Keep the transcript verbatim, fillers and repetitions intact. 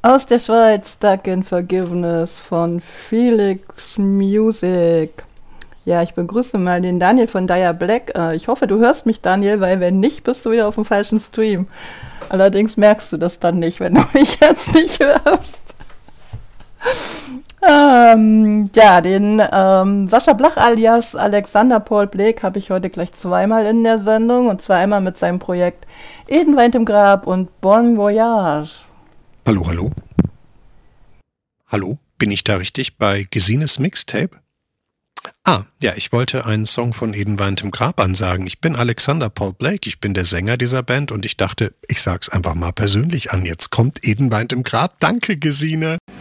Aus der Schweiz, Stuck in Forgiveness von Felix Music. Ja, ich begrüße mal den Daniel von Dire Black. Äh, Ich hoffe, du hörst mich, Daniel, weil wenn nicht, bist du wieder auf dem falschen Stream. Allerdings merkst du das dann nicht, wenn du mich jetzt nicht hörst. Ähm, ja, den ähm, Sascha Blach alias Alexander Paul Blake habe ich heute gleich zweimal in der Sendung. Und zwar einmal mit seinem Projekt Eden weint im Grab und Bon Voyage. Hallo, hallo. Hallo, bin ich da richtig bei Gesines Mixtape? Ah, ja, ich wollte einen Song von Eden weint im Grab ansagen. Ich bin Alexander Paul Blake, ich bin der Sänger dieser Band und ich dachte, ich sag's einfach mal persönlich an. Jetzt kommt Eden weint im Grab. Danke, Gesine.